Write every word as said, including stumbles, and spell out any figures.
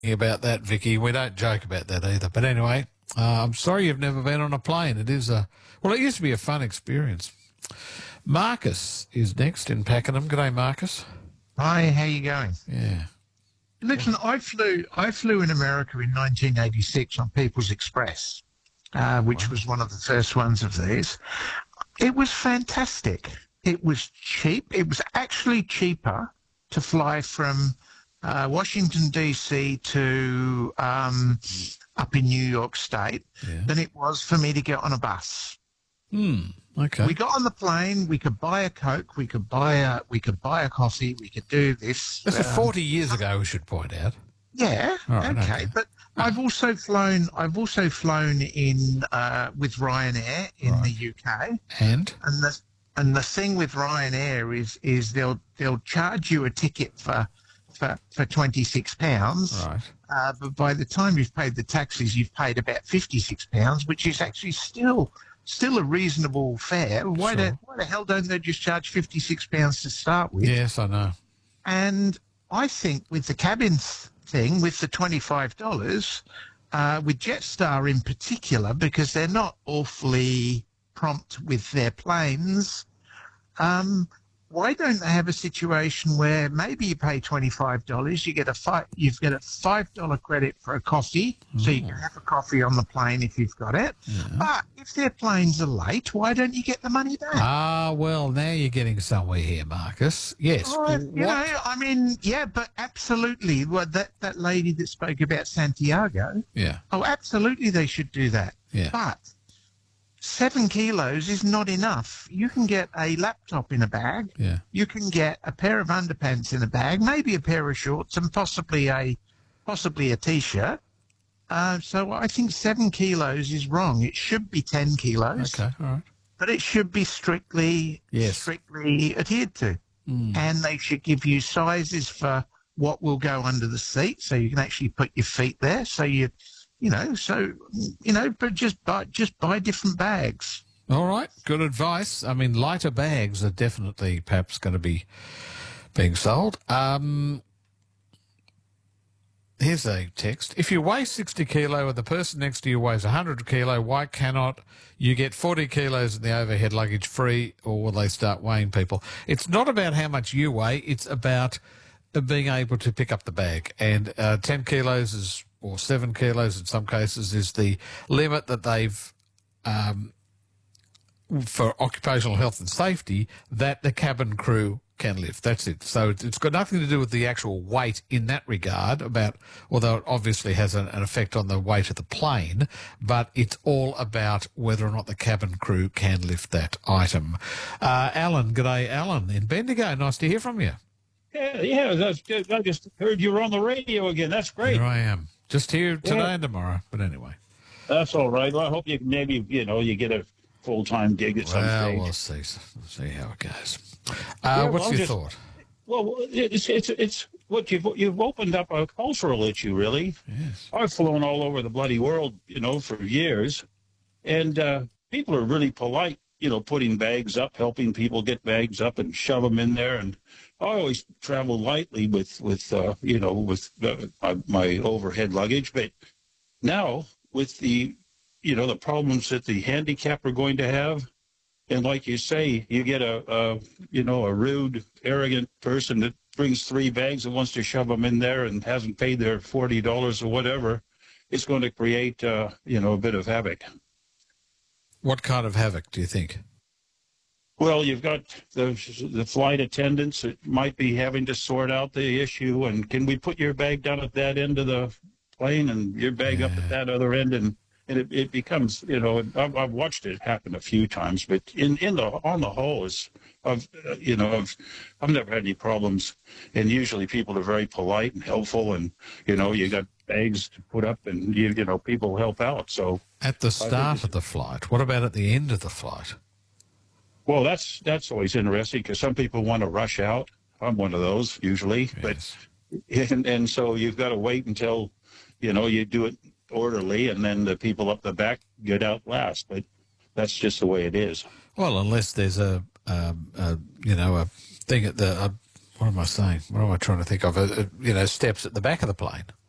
about that, Vicky. We don't joke about that either. But anyway, uh, I'm sorry you've never been on a plane. It is a, well, it used to be a fun experience. Marcus is next in Pakenham. G'day, Marcus. Hi, how you going? Yeah. Listen, I flew I flew in America in nineteen eighty-six on People's Express, uh, which was one of the first ones of these. It was fantastic. It was cheap. It was actually cheaper to fly from uh, Washington, D C to um, up in New York State Yeah. than it was for me to get on a bus. Hmm. Okay. We got on the plane. We could buy a Coke. We could buy a we could buy a coffee. We could do this. This is um, forty years ago, we should point out. Yeah, All right, okay. okay. But I've also flown. I've also flown in uh, with Ryanair in Right. the U K, And? and the and the thing with Ryanair is is they'll they'll charge you a ticket for for for twenty six pounds. Right. Uh, but by the time you've paid the taxes, you've paid about fifty six pounds, which is actually still still a reasonable fare. Why Sure. don't why the hell don't they just charge fifty six pounds to start with? Yes, I know. And I think with the cabin th- thing, with the twenty-five dollars, uh, with Jetstar in particular, because they're not awfully prompt with their planes, um, why don't they have a situation where maybe you pay twenty-five dollars, you get a fi- you've got a five dollar credit for a coffee, so you can have a coffee on the plane if you've got it. But if their planes are late, why don't you get the money back? Ah, well, now you're getting somewhere here, Marcus. Yes. Oh, you What- know, I mean, yeah, but absolutely. Well, that, that lady that spoke about Santiago, Yeah. oh, absolutely they should do that. Yeah. But seven kilos is not enough. You can get a laptop in a bag. Yeah. You can get a pair of underpants in a bag, maybe a pair of shorts, and possibly a possibly a t-shirt. Uh, so I think seven kilos is wrong. It should be ten kilos, Okay. All right. but it should be strictly Yes. strictly adhered to. Mm. And they should give you sizes for what will go under the seat, so you can actually put your feet there. So you, you know, so you know, but just buy just buy different bags. All right. Good advice. I mean, lighter bags are definitely perhaps going to be being sold. Um, here's a text. If you weigh sixty kilo and the person next to you weighs one hundred kilo, why cannot you get forty kilos in the overhead luggage free, or will they start weighing people? It's not about how much you weigh. It's about uh, being able to pick up the bag. And uh, ten kilos is, or seven kilos in some cases, is the limit that they've um, for occupational health and safety that the cabin crew can lift. That's it. So it's it's got nothing to do with the actual weight in that regard, about, although it obviously has an, an effect on the weight of the plane, but it's all about whether or not the cabin crew can lift that item. Uh, Alan, g'day, Alan in Bendigo. Nice to hear from you. Yeah, yeah. That's good. I just heard you were on the radio again. That's great. Here I am. Just here today Yeah. and tomorrow. But anyway. That's all right. Well, I hope you maybe you know you get a full time gig at some Well, stage. we'll see. We'll see how it goes. Uh, Yeah, what's well, your just- thought? Well, it's it's it's what you've you've opened up a cultural issue, really. Yes. I've flown all over the bloody world, you know, for years, and uh, people are really polite, you know, putting bags up, helping people get bags up and shove them in there. And I always travel lightly with with uh, you know with uh, my, my overhead luggage, but now with the you know the problems that the handicapped are going to have. And like you say, you get a, a, you know, a rude, arrogant person that brings three bags and wants to shove them in there and hasn't paid their forty dollars or whatever. It's going to create, uh, you know, a bit of havoc. What kind of havoc do you think? Well, you've got the the flight attendants that might be having to sort out the issue. And can we put your bag down at that end of the plane and your bag up at that other end? And And it, it becomes, you know, I've, I've watched it happen a few times, but in, in the on the whole, is I've, uh, you know, I've, I've never had any problems. And usually people are very polite and helpful, and you know, you got bags to put up, and you, you know, people help out. So At the think start it's- of the flight. What about at the end of the flight? well, that's that's always interesting because some people want to rush out. I'm one of those usually, Yes. but and and so you've got to wait until, you know, you do it orderly, and then the people up the back get out last. But that's just the way it is. Well, unless there's a, um, a you know, a thing at the, uh, what am I saying? What am I trying to think of? Uh, uh, you know, steps at the back of the plane.